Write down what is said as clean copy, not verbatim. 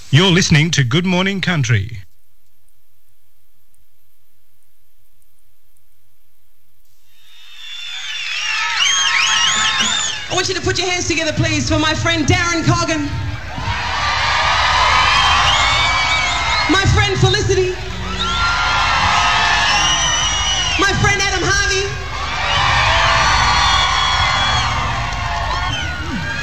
You're listening to Good Morning Country. I want you to put your hands together, please, for my friend Darren Coggin, my friend Felicity, my friend Adam Harvey,